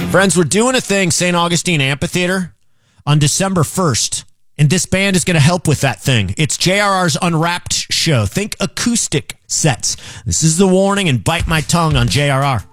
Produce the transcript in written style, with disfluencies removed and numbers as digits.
Friends, we're doing a thing, St. Augustine Amphitheater, on December 1st. And this band is going to help with that thing. It's JRR's Unwrapped show. Think acoustic sets. This is The Warning and Bite My Tongue on JRR.